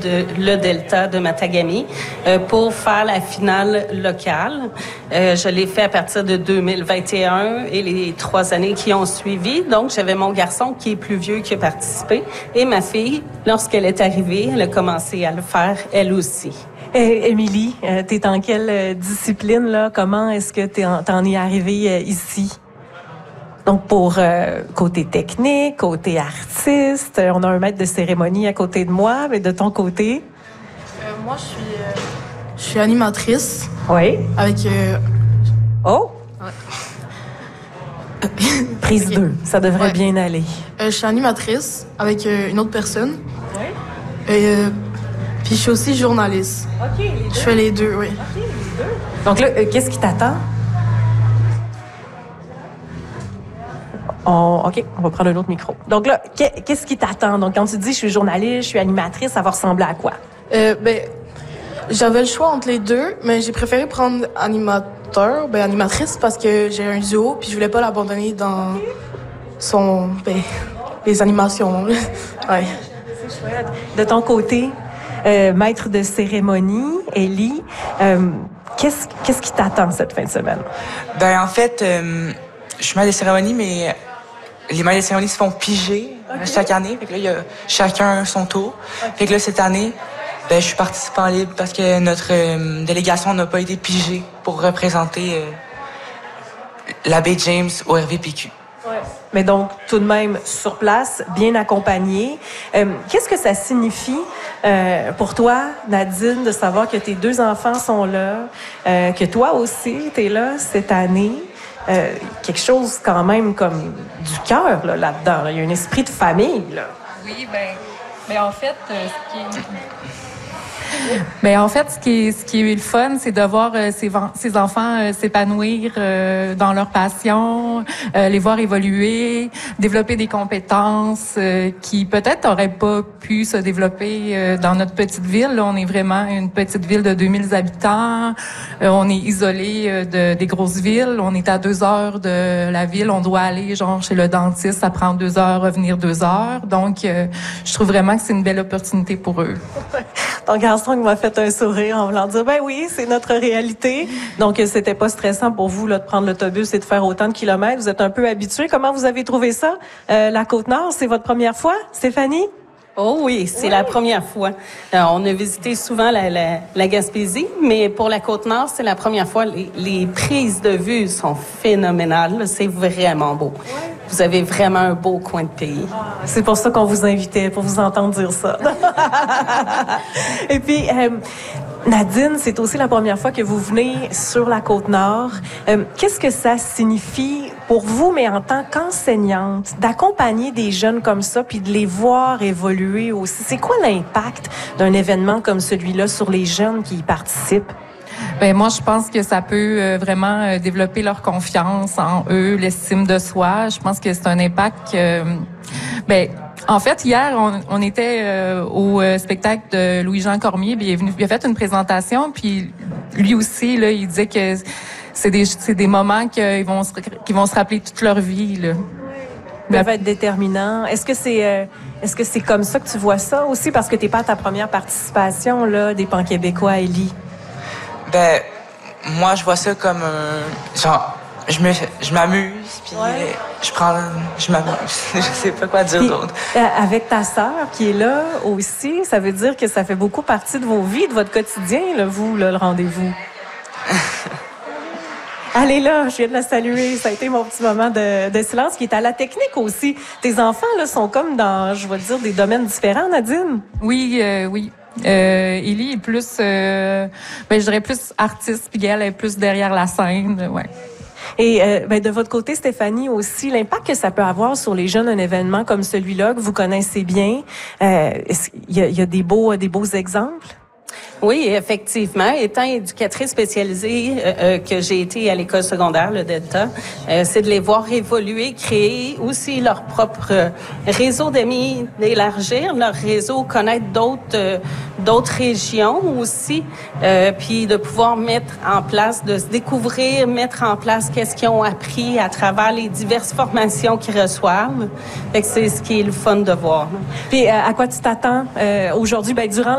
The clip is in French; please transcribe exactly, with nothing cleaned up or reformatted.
de le Delta de Matagami euh, pour faire la finale locale. Euh, je l'ai fait à partir de deux mille vingt et un et les trois années qui ont suivi. Donc, j'avais mon garçon qui est plus vieux qui a participé et ma fille, lorsqu'elle est arrivée, elle a commencé à le faire elle aussi. Hey, Émilie, euh, t'es en quelle euh, discipline, là? Comment est-ce que t'es en, t'en es arrivée euh, ici? Donc, pour euh, côté technique, côté artiste, euh, on a un maître de cérémonie à côté de moi, mais de ton côté? Euh, moi, je suis, euh, je suis animatrice. Oui. Avec... Euh... Oh! Ouais. Prise okay. deux, ça devrait ouais. bien aller. Euh, je suis animatrice avec euh, une autre personne. Oui. Et... Euh, Puis je suis aussi journaliste. OK, les deux. Je fais les deux, oui. OK, les deux. Donc là, euh, qu'est-ce qui t'attend? On, OK, on va prendre un autre micro. Donc là, qu'est-ce qui t'attend? Donc quand tu dis je suis journaliste, je suis animatrice, ça va ressembler à quoi? Euh, ben, j'avais le choix entre les deux, mais j'ai préféré prendre animateur, ben animatrice, parce que j'ai un duo, puis je voulais pas l'abandonner dans son, ben, les animations. Ouais. C'est chouette. De ton côté, Euh, maître de cérémonie, Élie, euh, qu'est-ce, qu'est-ce qui t'attend cette fin de semaine? Ben en fait, euh, je suis maître de cérémonie, mais les maîtres de cérémonie se font piger okay. chaque année. Fait que là, il y a chacun son tour. Okay. Fait que là, cette année, ben, je suis participant libre parce que notre euh, délégation n'a pas été pigée pour représenter euh, l'abbé James au R V P Q. Ouais. Mais donc, tout de même, sur place, bien accompagné. Euh, qu'est-ce que ça signifie euh, pour toi, Nadine, de savoir que tes deux enfants sont là, euh, que toi aussi, t'es là cette année? Euh, quelque chose quand même comme du cœur là, là-dedans. Là. Il y a un esprit de famille. Là. Oui, bien, ben, en fait, euh, ce qui est... Mais en fait, ce qui est, ce qui est le fun, c'est de voir euh, ces, ces enfants euh, s'épanouir euh, dans leur passion, euh, les voir évoluer, développer des compétences euh, qui peut-être n'auraient pas pu se développer euh, dans notre petite ville. Là, on est vraiment une petite ville de deux mille habitants. Euh, on est isolé euh, de, des grosses villes. On est à deux heures de la ville. On doit aller genre chez le dentiste, ça prend deux heures, revenir deux heures. Donc, euh, je trouve vraiment que c'est une belle opportunité pour eux. Ton garçon m'a fait un sourire en voulant dire, ben oui, c'est notre réalité. Donc, c'était pas stressant pour vous là, de prendre l'autobus et de faire autant de kilomètres. Vous êtes un peu habitués. Comment vous avez trouvé ça? Euh, la Côte-Nord, c'est votre première fois, Stéphanie? Oh oui, c'est oui. la première fois. Euh, on a visité souvent la, la, la Gaspésie, mais pour la Côte-Nord, c'est la première fois. Les, les prises de vue sont phénoménales. C'est vraiment beau. Oui. Vous avez vraiment un beau coin de pays. Ah, c'est pour ça qu'on vous invitait, pour vous entendre dire ça. Et puis, euh, Nadine, c'est aussi la première fois que vous venez sur la Côte-Nord. Euh, qu'est-ce que ça signifie pour vous, mais en tant qu'enseignante, d'accompagner des jeunes comme ça puis de les voir évoluer aussi? C'est quoi l'impact d'un événement comme celui-là sur les jeunes qui y participent? Ben moi, je pense que ça peut euh, vraiment euh, développer leur confiance en eux, l'estime de soi. Je pense que c'est un impact. Euh, ben, en fait, hier, on, on était euh, au euh, spectacle de Louis-Jean Cormier. Puis il est venu, il a fait une présentation. Puis lui aussi, là, il disait que c'est des, c'est des moments qu'ils vont se, qu'ils vont se rappeler toute leur vie. Là. Ça va être déterminant. Est-ce que c'est euh, est-ce que c'est comme ça que tu vois ça aussi, parce que t'es pas à ta première participation là des Pan-Québécois, Élie? Ben, moi, je vois ça comme un... Genre, je me, je m'amuse, puis ouais. je prends... Je m'amuse. Je sais pas quoi dire puis, d'autre. Euh, avec ta sœur qui est là aussi, ça veut dire que ça fait beaucoup partie de vos vies, de votre quotidien, là, vous, là, le rendez-vous. Allez là, je viens de la saluer. Ça a été mon petit moment de, de silence qui est à la technique aussi. Tes enfants, là, sont comme dans, je vais dire, des domaines différents, Nadine? Oui, euh, oui. Euh, Élie est plus, euh, ben, je dirais plus artiste, puis elle est plus derrière la scène, ouais. Et euh, ben, de votre côté, Stéphanie, aussi, l'impact que ça peut avoir sur les jeunes, un événement comme celui-là, que vous connaissez bien, euh, il y a, y a des beaux, des beaux exemples? Oui, effectivement. Étant éducatrice spécialisée euh, euh, que j'ai été à l'école secondaire, le Delta, euh, c'est de les voir évoluer, créer aussi leur propre euh, réseau d'amis, d'élargir leur réseau, connaître d'autres euh, d'autres régions aussi, euh, puis de pouvoir mettre en place, de se découvrir, mettre en place qu'est-ce qu'ils ont appris à travers les diverses formations qu'ils reçoivent. Fait que c'est ce qui est le fun de voir. Puis euh, à quoi tu t'attends euh, aujourd'hui? Ben, durant